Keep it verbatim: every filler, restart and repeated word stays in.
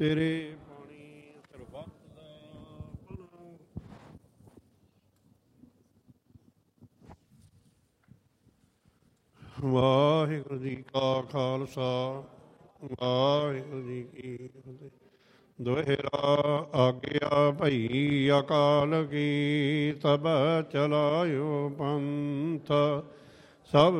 ਤੇਰੇ ਪਾਣੀ ਸਰਬੱਤ ਦਾ ਭਲਾ। ਵਾਹਿਗੁਰੂ ਜੀ ਕਾ ਖਾਲਸਾ ਵਾਹਿਗੁਰੂ ਜੀ ਕੀ ਫਤਿਹ। ਦੁਹਰਾ ਆਗਿਆ ਭਈ ਅਕਾਲ ਕੀ ਤਬ ਚਲਾਇਓ ਪੰਥ ਸਭ